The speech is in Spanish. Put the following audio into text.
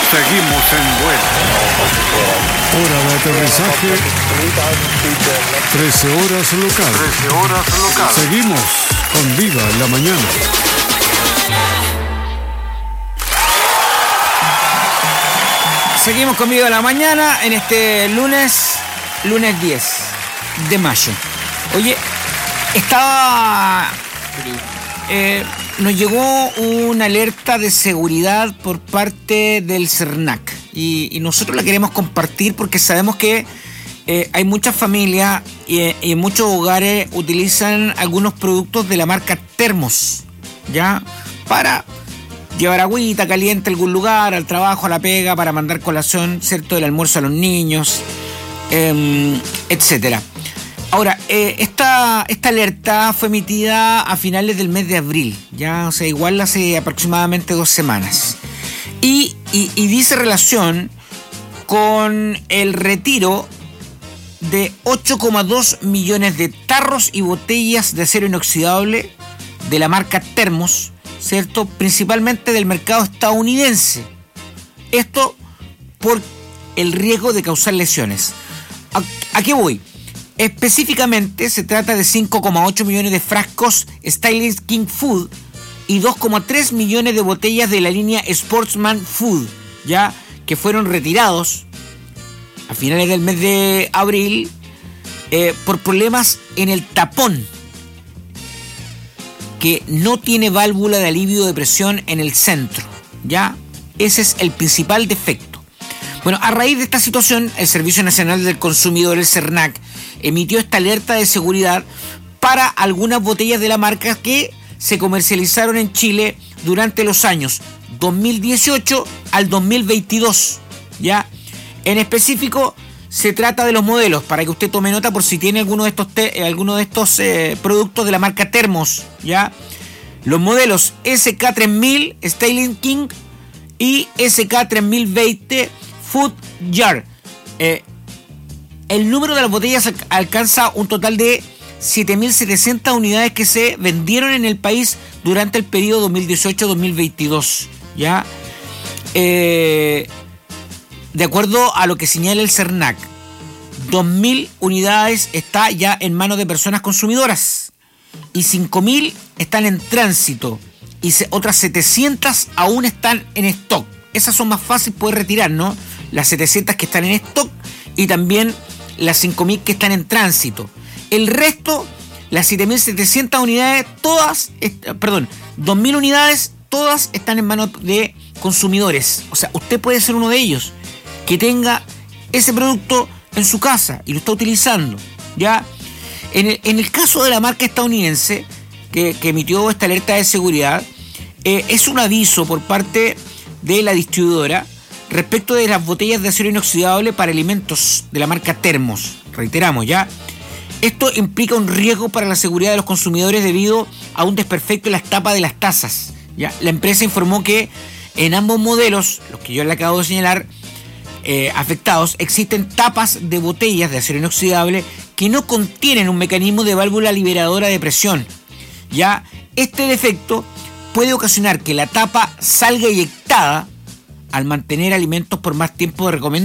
Seguimos en vuelo. Hora de aterrizaje, 13 horas local. 13 horas local. Seguimos con Viva en la mañana. Seguimos con Viva en la mañana en este lunes 10 de mayo. Oye, nos llegó una alerta de seguridad por parte del CERNAC y nosotros la queremos compartir porque sabemos que hay muchas familias y en muchos hogares utilizan algunos productos de la marca Termos, ¿ya? Para llevar agüita caliente a algún lugar, al trabajo, a la pega, para mandar colación, ¿cierto?, del almuerzo a los niños, etcétera. Ahora, esta alerta fue emitida a finales del mes de abril, ya, o sea, igual hace aproximadamente 2 semanas. Y dice relación con el retiro de 8,2 millones de tarros y botellas de acero inoxidable de la marca Termos, ¿cierto?, principalmente del mercado estadounidense. Esto por el riesgo de causar lesiones. ¿A qué voy? Específicamente se trata de 5,8 millones de frascos Stylish King Food y 2,3 millones de botellas de la línea Sportsman Food, ya, que fueron retirados a finales del mes de abril por problemas en el tapón, que no tiene válvula de alivio de presión en el centro, ¿ya? Ese es el principal defecto. Bueno, a raíz de esta situación, el Servicio Nacional del Consumidor, el CERNAC, emitió esta alerta de seguridad para algunas botellas de la marca que se comercializaron en Chile durante los años 2018 al 2022, ¿ya? En específico, se trata de los modelos, para que usted tome nota por si tiene alguno de estos productos de la marca Termos, ¿ya? Los modelos SK3000 Stylish King y SK3020 Food Jar. El número de las botellas alcanza un total de 7.700 unidades que se vendieron en el país durante el periodo 2018-2022, ¿ya? De acuerdo a lo que señala el CERNAC, 2.000 unidades está ya en manos de personas consumidoras y 5.000 están en tránsito y otras 700 aún están en stock. Esas son más fáciles poder retirar, ¿no? Las 700 que están en stock y también las 5.000 que están en tránsito. El resto, las 7.700 unidades, 2.000 unidades, todas están en manos de consumidores. O sea, usted puede ser uno de ellos que tenga ese producto en su casa y lo está utilizando, ¿ya? En el caso de la marca estadounidense que emitió esta alerta de seguridad, es un aviso por parte de la distribuidora respecto de las botellas de acero inoxidable para alimentos de la marca Termos. Reiteramos, ¿ya? Esto implica un riesgo para la seguridad de los consumidores debido a un desperfecto en las tapas de las tazas, ¿ya? La empresa informó que en ambos modelos, los que yo le acabo de señalar, afectados, existen tapas de botellas de acero inoxidable que no contienen un mecanismo de válvula liberadora de presión. Ya este defecto puede ocasionar que la tapa salga eyectada al mantener alimentos por más tiempo de recomendado.